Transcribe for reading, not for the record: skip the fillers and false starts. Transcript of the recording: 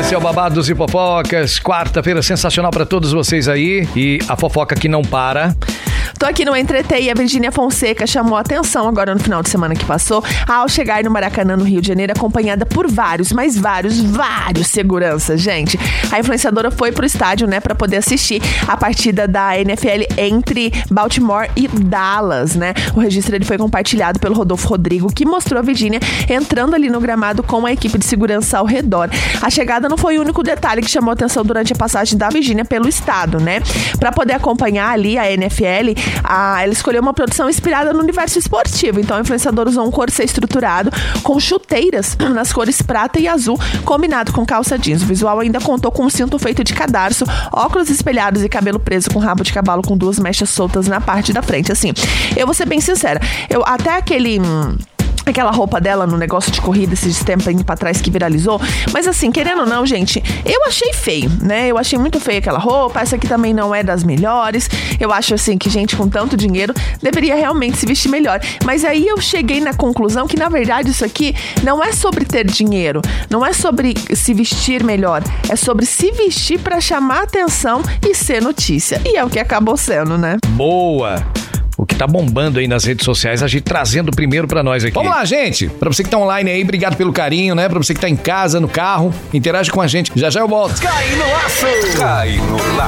Esse é o Babados e Fofocas, quarta-feira sensacional pra todos vocês aí. E a fofoca que não para. Tô aqui no Entretei e a Virgínia Fonseca chamou a atenção agora no final de semana que passou, ao chegar no Maracanã, no Rio de Janeiro, acompanhada por vários seguranças, gente. A influenciadora foi pro estádio, né, pra poder assistir a partida da NFL entre Baltimore e Dallas, né? O registro ele foi compartilhado pelo Rodolfo Rodrigo, que mostrou a Virgínia entrando ali no gramado com a equipe de segurança ao redor. A chegada não foi o único detalhe que chamou a atenção durante a passagem da Virgínia pelo estado, né? Pra poder acompanhar ali a NFL, ela escolheu uma produção inspirada no universo esportivo. Então a influenciadora usou um corset estruturado com chuteiras nas cores prata e azul, combinado com calça jeans. O visual ainda contou com um cinto feito de cadarço, óculos espelhados e cabelo preso com rabo de cavalo com duas mechas soltas na parte da frente. Assim, eu vou ser bem sincera, até aquela roupa dela no negócio de corrida esses tempos indo pra trás que viralizou, mas assim, querendo ou não, gente, eu achei feio, né? Eu achei muito feia aquela roupa, essa aqui também não é das melhores. Eu acho assim que gente com tanto dinheiro deveria realmente se vestir melhor. Mas aí eu cheguei na conclusão que na verdade isso aqui não é sobre ter dinheiro, não é sobre se vestir melhor, é sobre se vestir pra chamar atenção e ser notícia. E é o que acabou sendo, né? Boa! O que tá bombando aí nas redes sociais, a gente trazendo primeiro pra nós aqui. Vamos lá, gente! Pra você que tá online aí, obrigado pelo carinho, né? Pra você que tá em casa, no carro, interage com a gente. Já já eu volto. Cai no laço! Cai no laço!